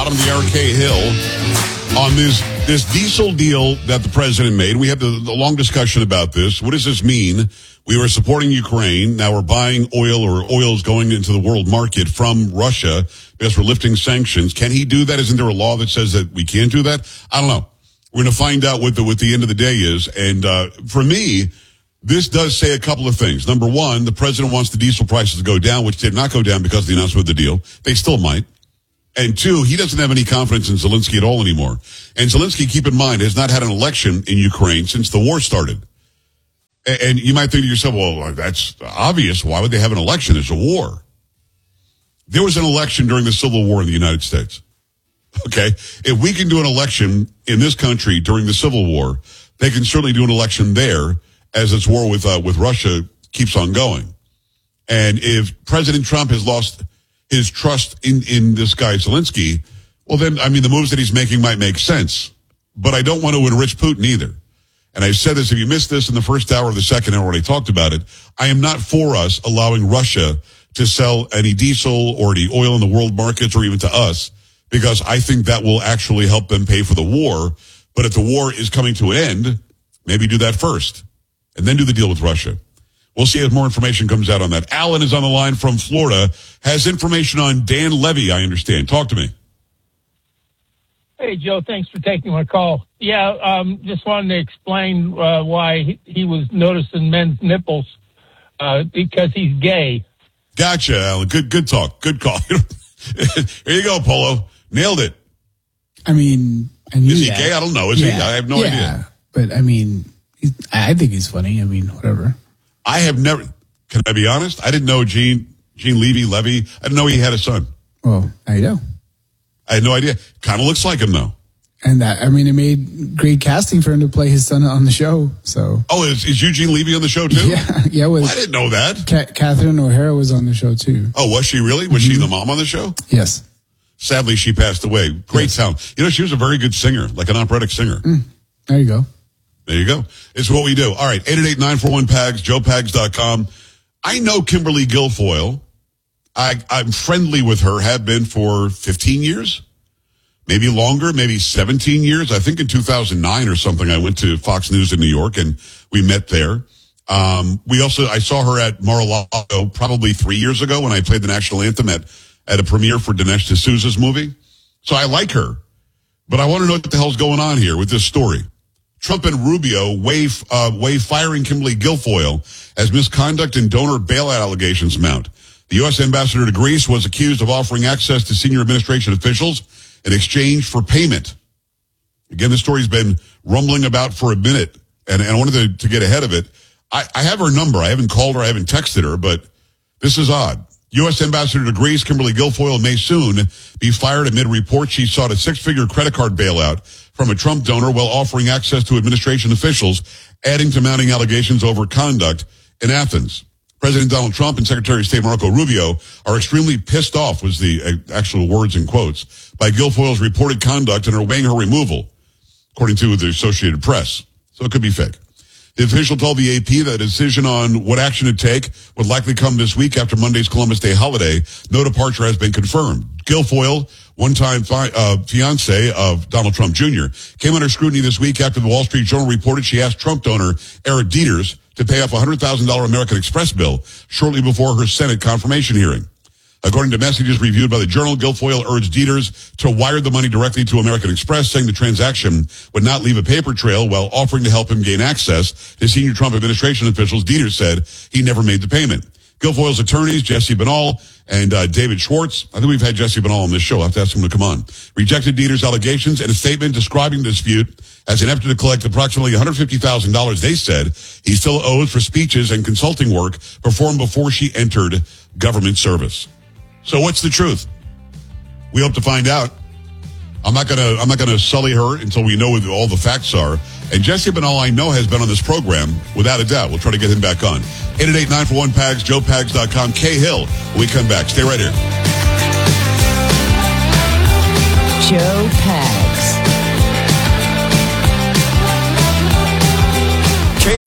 bottom of the hour, Kay Hill, on this diesel deal that the president made. We had the long discussion about this. What does this mean? We were supporting Ukraine. Now we're buying oil, or oil is going into the world market from Russia because we're lifting sanctions. Can he do that? Isn't there a law that says that we can't do that? I don't know. We're going to find out what the end of the day is. And for me, this does say a couple of things. Number one, the president wants the diesel prices to go down, which did not go down because of the announcement of the deal. They still might. And two, he doesn't have any confidence in Zelensky at all anymore. And Zelensky, keep in mind, has not had an election in Ukraine since the war started. And you might think to yourself, well, that's obvious. Why would they have an election? It's a war. There was an election during the Civil War in the United States. Okay? If we can do an election in this country during the Civil War, they can certainly do an election there as this war with Russia keeps on going. And if President Trump has lost his trust in this guy Zelensky, well then, I mean, the moves that he's making might make sense. But I don't want to enrich Putin either. And I said this, if you missed this in the first hour or the second hour when I talked about it, I am not for us allowing Russia to sell any diesel or any oil in the world markets or even to us, because I think that will actually help them pay for the war. But if the war is coming to an end, maybe do that first and then do the deal with Russia. We'll see if more information comes out on that. Alan is on the line from Florida, has information on Dan Levy, I understand. Talk to me. Hey, Joe, thanks for taking my call. Yeah, just wanted to explain why he was noticing men's nipples, because he's gay. Gotcha, Alan. Good talk. Good call. Here you go, Polo. Nailed it. I mean, I knew Is he that. gay? I don't know. Is he? I have no idea. But, I mean, I think he's funny. I mean, whatever. I have never, can I be honest? I didn't know Gene Levy. I didn't know he had a son. Well, I know. I had no idea. Kind of looks like him, though. And that, I mean, it made great casting for him to play his son on the show. So. Oh, is Eugene Levy on the show, too? Yeah. Well, I didn't know that. Catherine O'Hara was on the show, too. Oh, was she really? Was she the mom on the show? Yes. Sadly, she passed away. Great talent. You know, she was a very good singer, like an operatic singer. There you go. There you go. It's what we do. All right, 888-941-PAGS, joepags.com. I know Kimberly Guilfoyle. I'm friendly with her, have been for 15 years, maybe longer, maybe 17 years. I think in 2009 or something, I went to Fox News in New York, and we met there. I saw her at Mar-a-Lago probably 3 years ago when I played the national anthem at a premiere for Dinesh D'Souza's movie. So I like her. But I want to know what the hell's going on here with this story. Trump and Rubio weigh firing Kimberly Guilfoyle as misconduct and donor bailout allegations mount. The U.S. ambassador to Greece was accused of offering access to senior administration officials in exchange for payment. Again, this story's been rumbling about for a minute, and I wanted to get ahead of it. I have her number. I haven't called her. I haven't texted her, but this is odd. U.S. ambassador to Greece, Kimberly Guilfoyle, may soon be fired amid reports she sought a six-figure credit card bailout from a Trump donor while offering access to administration officials, adding to mounting allegations over conduct in Athens. President Donald Trump and Secretary of State Marco Rubio are extremely pissed off, was the actual words in quotes, by Guilfoyle's reported conduct and are weighing her removal, according to the Associated Press. So it could be fake. The official told the AP that a decision on what action to take would likely come this week after Monday's Columbus Day holiday. No departure has been confirmed. Guilfoyle, one-time fiancé of Donald Trump Jr., came under scrutiny this week after the Wall Street Journal reported she asked Trump donor Eric Dieters to pay off a $100,000 American Express bill shortly before her Senate confirmation hearing. According to messages reviewed by the Journal, Guilfoyle urged Dieters to wire the money directly to American Express, saying the transaction would not leave a paper trail while offering to help him gain access to senior Trump administration officials. Dieters said he never made the payment. Guilfoyle's attorneys, Jesse Banal and David Schwartz, I think we've had Jesse Banal on this show, I'll have to ask him to come on, rejected Dieters' allegations in a statement describing the dispute as an effort to collect approximately $150,000 they said he still owes for speeches and consulting work performed before she entered government service. So what's the truth? We hope to find out. I'm not gonna sully her until we know what all the facts are. And Jesse Banal, I know, has been on this program without a doubt. We'll try to get him back on. 888-941-PAGS, joepags.com. Kay Hill, when we come back. Stay right here. Joe Pags.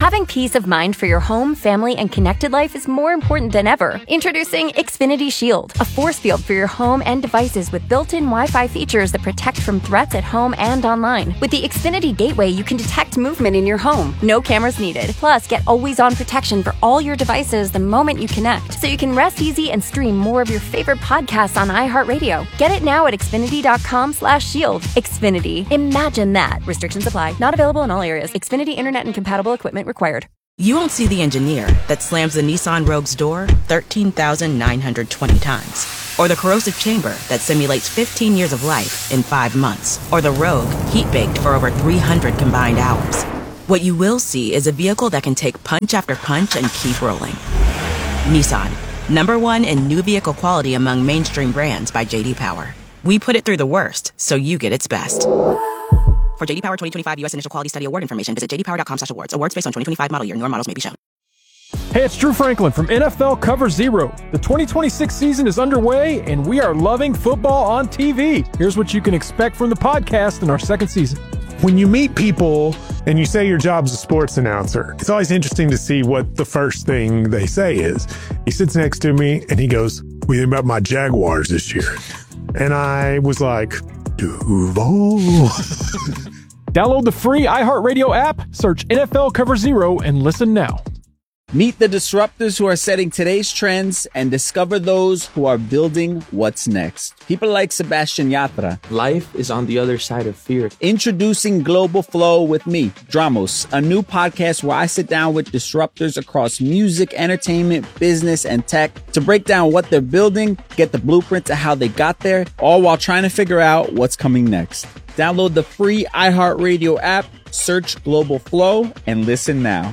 Having peace of mind for your home, family, and connected life is more important than ever. Introducing Xfinity Shield, a force field for your home and devices with built-in Wi-Fi features that protect from threats at home and online. With the Xfinity Gateway, you can detect movement in your home. No cameras needed. Plus, get always-on protection for all your devices the moment you connect, so you can rest easy and stream more of your favorite podcasts on iHeartRadio. Get it now at Xfinity.com/shield. Xfinity. Imagine that. Restrictions apply. Not available in all areas. Xfinity Internet and compatible equipment required. You won't see the engineer that slams the Nissan Rogue's door 13,920 times. Or the corrosive chamber that simulates 15 years of life in 5 months. Or the Rogue heat-baked for over 300 combined hours. What you will see is a vehicle that can take punch after punch and keep rolling. Nissan, #1 in new vehicle quality among mainstream brands by J.D. Power. We put it through the worst, so you get its best. For J.D. Power 2025 U.S. Initial Quality Study Award information, visit jdpower.com/awards. Awards based on 2025 model year. Newer models may be shown. Hey, it's Drew Franklin from NFL Cover Zero. The 2026 season is underway, and we are loving football on TV. Here's what you can expect from the podcast in our second season. When you meet people and you say your job's a sports announcer, it's always interesting to see what the first thing they say is. He sits next to me and he goes, "What do you think about my Jaguars this year?" And I was like, Duval. Download the free iHeartRadio app, search NFL Cover Zero, and listen now. Meet the disruptors who are setting today's trends and discover those who are building what's next. People like Sebastian Yatra. Life is on the other side of fear. Introducing Global Flow with me, Dramos, a new podcast where I sit down with disruptors across music, entertainment, business, and tech to break down what they're building, get the blueprint to how they got there, all while trying to figure out what's coming next. Download the free iHeartRadio app, search Global Flow, and listen now.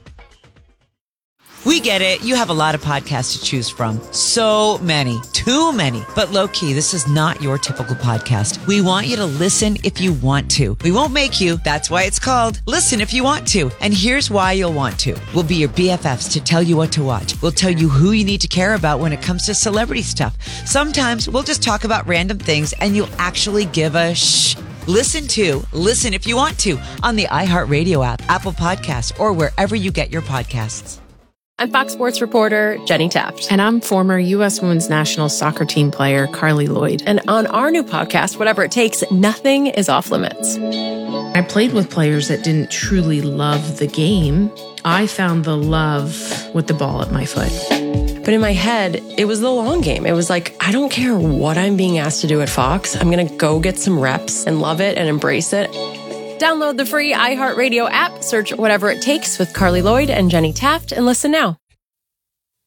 We get it. You have a lot of podcasts to choose from. So many. Too many. But low-key, this is not your typical podcast. We want you to listen if you want to. We won't make you. That's why it's called Listen If You Want To. And here's why you'll want to. We'll be your BFFs to tell you what to watch. We'll tell you who you need to care about when it comes to celebrity stuff. Sometimes we'll just talk about random things and you'll actually give a shh. Listen If You Want To on the iHeartRadio app, Apple Podcasts, or wherever you get your podcasts. I'm Fox Sports reporter Jenny Taft. And I'm former U.S. Women's National Soccer Team player Carly Lloyd. And on our new podcast, Whatever It Takes, nothing is off limits. I played with players that didn't truly love the game. I found the love with the ball at my foot. But in my head, it was the long game. It was like, I don't care what I'm being asked to do at Fox. I'm going to go get some reps and love it and embrace it. Download the free iHeartRadio app, search Whatever It Takes with Carly Lloyd and Jenny Taft, and listen now.